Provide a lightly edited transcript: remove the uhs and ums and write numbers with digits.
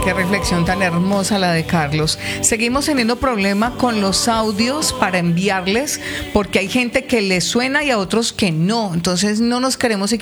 qué reflexión tan hermosa la de Carlos. Seguimos teniendo problema con los audios para enviarles porque hay gente que les suena y a otros que no. Entonces no nos queremos